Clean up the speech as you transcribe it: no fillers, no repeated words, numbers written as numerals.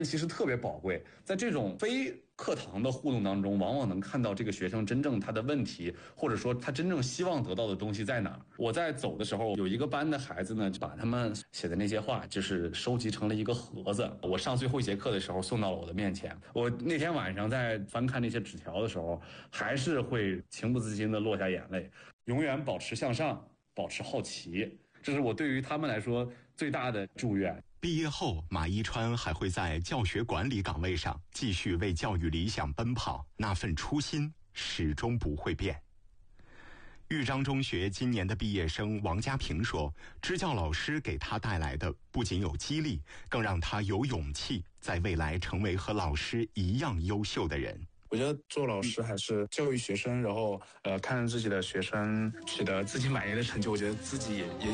其实特别宝贵。在这种非课堂的互动当中，往往能看到这个学生真正他的问题，或者说他真正希望得到的东西在哪儿。我在走的时候，有一个班的孩子呢，把他们写的那些话就是收集成了一个盒子。我上最后一节课的时候送到了我的面前。我那天晚上在翻看那些纸条的时候，还是会情不自禁地落下眼泪。永远保持向上，保持好奇，这是我对于他们来说最大的祝愿。 毕业后，马一川还会在教学管理岗位上继续为教育理想奔跑，那份初心始终不会变。豫章中学今年的毕业生王家平说，支教老师给他带来的不仅有激励，更让他有勇气在未来成为和老师一样优秀的人。 我觉得做老师还是教育学生，然后看着自己的学生取得自己满意的成绩，我觉得自己也